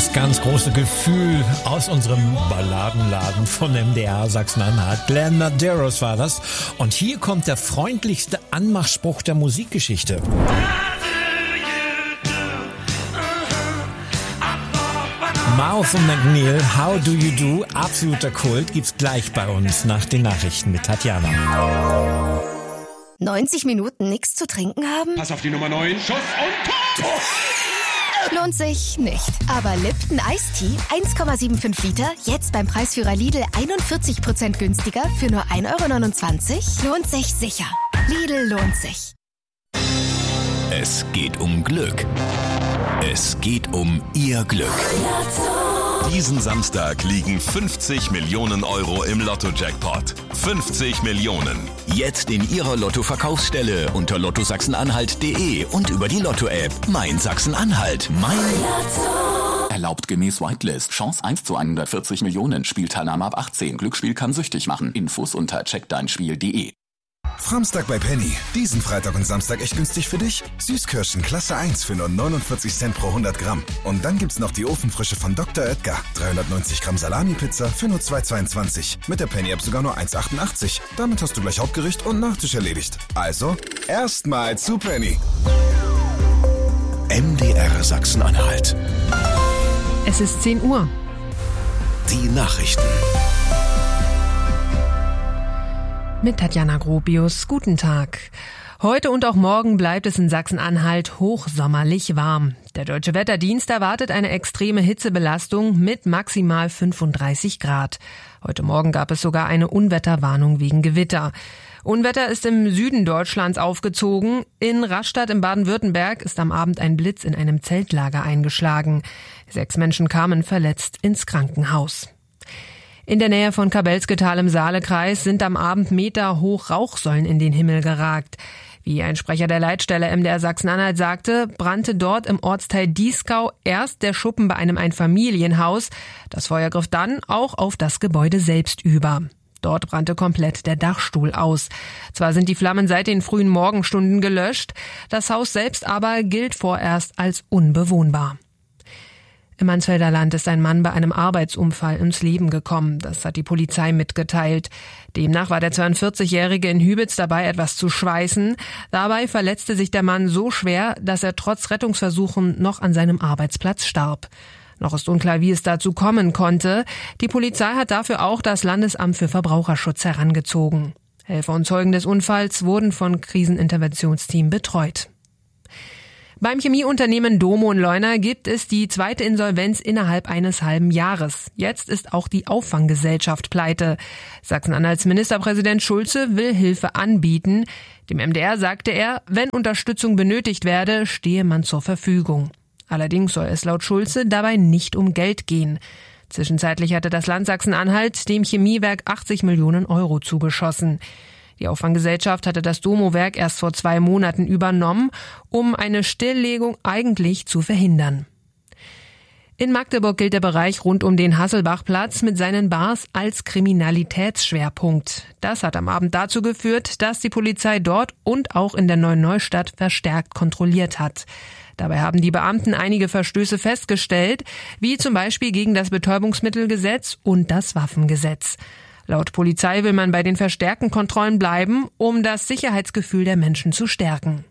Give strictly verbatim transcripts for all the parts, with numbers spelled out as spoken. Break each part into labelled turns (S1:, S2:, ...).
S1: Das ganz große Gefühl aus unserem Balladenladen von M D R Sachsen-Anhalt. Glenn Medeiros war das. Und hier kommt der freundlichste Anmachspruch der Musikgeschichte. Mouth und McNeil, How Do You Do, absoluter Kult, gibt's gleich bei uns nach den Nachrichten mit Tatjana.
S2: neunzig Minuten nichts zu trinken haben?
S3: Pass auf die Nummer neun, Schuss und Tor!
S2: Lohnt sich nicht. Aber Lipton Iced Tea, eins Komma fünfundsiebzig Liter, jetzt beim Preisführer Lidl einundvierzig Prozent günstiger für nur ein Euro neunundzwanzig, lohnt sich sicher. Lidl lohnt sich.
S4: Es geht um Glück. Es geht um Ihr Glück. Diesen Samstag liegen fünfzig Millionen Euro im Lotto-Jackpot. fünfzig Millionen. Jetzt in Ihrer Lotto-Verkaufsstelle unter lotto sachsen-anhalt punkt de und über die Lotto-App. Mein Sachsen-Anhalt. Mein Lotto.
S5: Erlaubt gemäß Whitelist. Chance eins zu hundertvierzig Millionen. Spielteilnahme ab achtzehn. Glücksspiel kann süchtig machen. Infos unter check dein spiel punkt de.
S6: Framstag bei Penny. Diesen Freitag und Samstag echt günstig für dich. Süßkirschen Klasse eins für nur neunundvierzig Cent pro hundert Gramm. Und dann gibt's noch die Ofenfrische von Doktor Oetker. dreihundertneunzig Gramm Salami-Pizza für nur zwei Euro zweiundzwanzig. Mit der Penny-App sogar nur eins Euro achtundachtzig. Damit hast du gleich Hauptgericht und Nachtisch erledigt. Also, erstmal zu Penny.
S4: M D R Sachsen-Anhalt.
S7: Es ist zehn Uhr.
S4: Die Nachrichten.
S7: Mit Tatjana Gropius. Guten Tag. Heute und auch morgen bleibt es in Sachsen-Anhalt hochsommerlich warm. Der Deutsche Wetterdienst erwartet eine extreme Hitzebelastung mit maximal fünfunddreißig Grad. Heute Morgen gab es sogar eine Unwetterwarnung wegen Gewitter. Unwetter ist im Süden Deutschlands aufgezogen. In Rastatt im Baden-Württemberg ist am Abend ein Blitz in einem Zeltlager eingeschlagen. Sechs Menschen kamen verletzt ins Krankenhaus. In der Nähe von Kabelsketal im Saalekreis sind am Abend meterhoch Rauchsäulen in den Himmel geragt. Wie ein Sprecher der Leitstelle M D R Sachsen-Anhalt sagte, brannte dort im Ortsteil Dieskau erst der Schuppen bei einem Einfamilienhaus. Das Feuer griff dann auch auf das Gebäude selbst über. Dort brannte komplett der Dachstuhl aus. Zwar sind die Flammen seit den frühen Morgenstunden gelöscht, das Haus selbst aber gilt vorerst als unbewohnbar. Im Mansfelder Land ist ein Mann bei einem Arbeitsunfall ums Leben gekommen. Das hat die Polizei mitgeteilt. Demnach war der zweiundvierzigjährige in Hübitz dabei, etwas zu schweißen. Dabei verletzte sich der Mann so schwer, dass er trotz Rettungsversuchen noch an seinem Arbeitsplatz starb. Noch ist unklar, wie es dazu kommen konnte. Die Polizei hat dafür auch das Landesamt für Verbraucherschutz herangezogen. Helfer und Zeugen des Unfalls wurden von Kriseninterventionsteam betreut. Beim Chemieunternehmen Domo in Leuna gibt es die zweite Insolvenz innerhalb eines halben Jahres. Jetzt ist auch die Auffanggesellschaft pleite. Sachsen-Anhalts Ministerpräsident Schulze will Hilfe anbieten. Dem M D R sagte er, wenn Unterstützung benötigt werde, stehe man zur Verfügung. Allerdings soll es laut Schulze dabei nicht um Geld gehen. Zwischenzeitlich hatte das Land Sachsen-Anhalt dem Chemiewerk achtzig Millionen Euro zugeschossen. Die Auffanggesellschaft hatte das Domo-Werk erst vor zwei Monaten übernommen, um eine Stilllegung eigentlich zu verhindern. In Magdeburg gilt der Bereich rund um den Hasselbachplatz mit seinen Bars als Kriminalitätsschwerpunkt. Das hat am Abend dazu geführt, dass die Polizei dort und auch in der Neuen Neustadt verstärkt kontrolliert hat. Dabei haben die Beamten einige Verstöße festgestellt, wie zum Beispiel gegen das Betäubungsmittelgesetz und das Waffengesetz. Laut Polizei will man bei den verstärkten Kontrollen bleiben, um das Sicherheitsgefühl der Menschen zu stärken.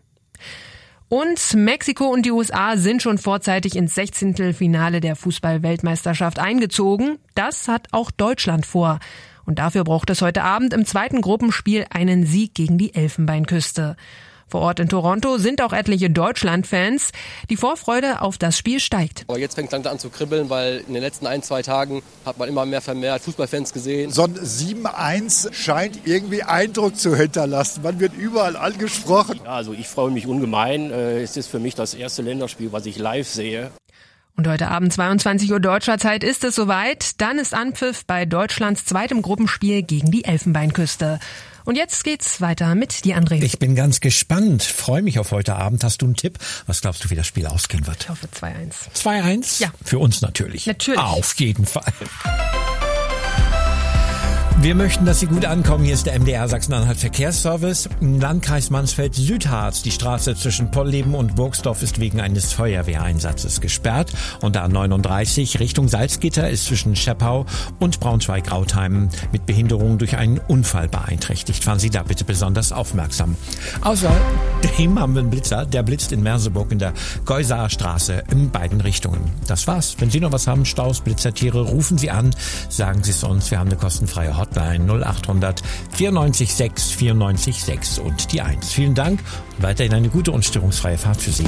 S7: Und Mexiko und die U S A sind schon vorzeitig ins Sechzehntelfinale der Fußball-Weltmeisterschaft eingezogen. Das hat auch Deutschland vor. Und dafür braucht es heute Abend im zweiten Gruppenspiel einen Sieg gegen die Elfenbeinküste. Vor Ort in Toronto sind auch etliche Deutschland-Fans. Die Vorfreude auf das Spiel steigt.
S8: Aber jetzt fängt es langsam an zu kribbeln, weil in den letzten ein, zwei Tagen hat man immer mehr vermehrt Fußballfans gesehen.
S9: So ein sieben eins scheint irgendwie Eindruck zu hinterlassen. Man wird überall angesprochen.
S10: Ja, also ich freue mich ungemein. Es ist für mich das erste Länderspiel, was ich live sehe.
S7: Und heute Abend zweiundzwanzig Uhr deutscher Zeit ist es soweit. Dann ist Anpfiff bei Deutschlands zweitem Gruppenspiel gegen die Elfenbeinküste. Und jetzt geht's weiter mit dir, André.
S1: Ich bin ganz gespannt. Freue mich auf heute Abend. Hast du einen Tipp? Was glaubst du, wie das Spiel ausgehen wird?
S7: Ich hoffe zwei eins.
S1: zwei eins?
S7: Ja.
S1: Für uns natürlich.
S7: Natürlich.
S1: Auf jeden Fall. Wir möchten, dass Sie gut ankommen. Hier ist der M D R Sachsen-Anhalt Verkehrsservice. Im Landkreis Mansfeld-Südharz. Die Straße zwischen Polleben und Burgsdorf ist wegen eines Feuerwehreinsatzes gesperrt. Und A neununddreißig Richtung Salzgitter ist zwischen Scheppau und Braunschweig-Rautheim mit Behinderung durch einen Unfall beeinträchtigt. Fahren Sie da bitte besonders aufmerksam. Außerdem haben wir einen Blitzer. Der blitzt in Merseburg in der Geusaer Straße in beiden Richtungen. Das war's. Wenn Sie noch was haben, Staus, Blitzertiere, rufen Sie an. Sagen Sie es uns. Wir haben eine kostenfreie Hotline. null achthundert vierundneunzig sechs vierundneunzig sechs und die eins. Vielen Dank und weiterhin eine gute und störungsfreie Fahrt für Sie.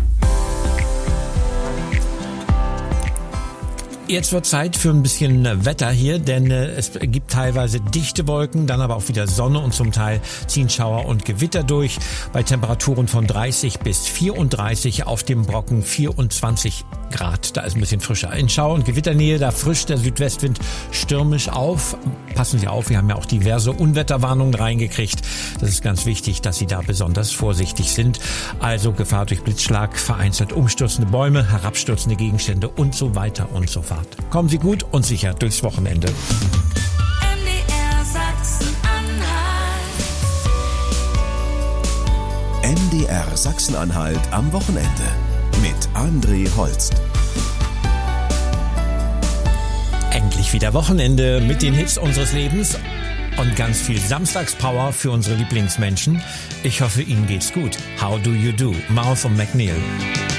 S1: Jetzt wird Zeit für ein bisschen Wetter hier, denn äh, es gibt teilweise dichte Wolken, dann aber auch wieder Sonne und zum Teil ziehen Schauer und Gewitter durch. Bei Temperaturen von dreißig bis vierunddreißig, auf dem Brocken vierundzwanzig Grad. Da ist ein bisschen frischer. In Schauer- und Gewitternähe, da frischt der Südwestwind stürmisch auf. Passen Sie auf, wir haben ja auch diverse Unwetterwarnungen reingekriegt. Das ist ganz wichtig, dass Sie da besonders vorsichtig sind. Also Gefahr durch Blitzschlag, vereinzelt umstürzende Bäume, herabstürzende Gegenstände und so weiter und so fort. Kommen Sie gut und sicher durchs Wochenende.
S11: M D R Sachsen-Anhalt.
S4: M D R Sachsen-Anhalt am Wochenende mit André Holst.
S1: Endlich wieder Wochenende mit den Hits unseres Lebens und ganz viel Samstagspower für unsere Lieblingsmenschen. Ich hoffe, Ihnen geht's gut. How do you do? Mouth und McNeil.